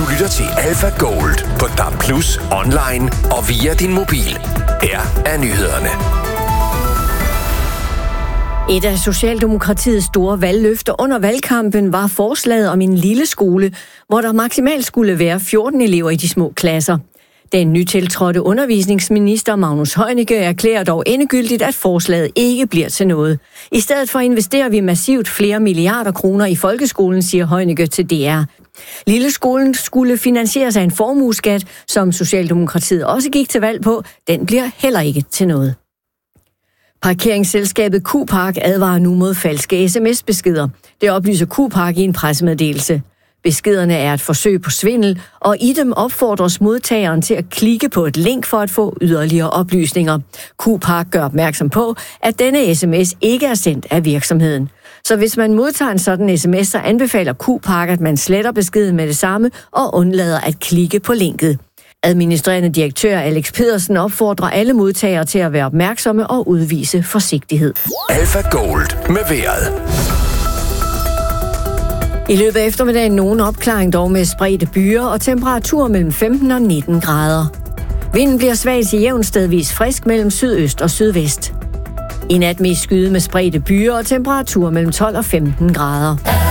Du lytter til Alpha Gold på DAB+, online og via din mobil. Her er nyhederne. Et af Socialdemokratiets store valgløfter under valgkampen var forslaget om en lille skole, hvor der maksimalt skulle være 14 elever i de små klasser. Den nytiltrådte undervisningsminister Magnus Heunicke erklærer dog endegyldigt, at forslaget ikke bliver til noget. I stedet for investerer vi massivt flere milliarder kroner i folkeskolen, siger Heunicke til DR. Lilleskolen skulle finansieres af en formueskat, som Socialdemokratiet også gik til valg på. Den bliver heller ikke til noget. Parkeringsselskabet Q-Park advarer nu mod falske sms-beskeder. Det oplyser Q-Park i en pressemeddelelse. Beskederne er et forsøg på svindel, og i dem opfordres modtageren til at klikke på et link for at få yderligere oplysninger. Q-Park gør opmærksom på, at denne sms ikke er sendt af virksomheden. Så hvis man modtager en sådan sms, så anbefaler Q-Park, at man sletter beskeden med det samme og undlader at klikke på linket. Administrerende direktør Alex Pedersen opfordrer alle modtagere til at være opmærksomme og udvise forsigtighed. Alpha Gold med vejret. I løbet af eftermiddagen nogen opklaring dog med spredte byer og temperatur mellem 15 og 19 grader. Vinden bliver svag til jævn stedvis frisk mellem sydøst og sydvest. I nat mest skyde med spredte byer og temperatur mellem 12 og 15 grader.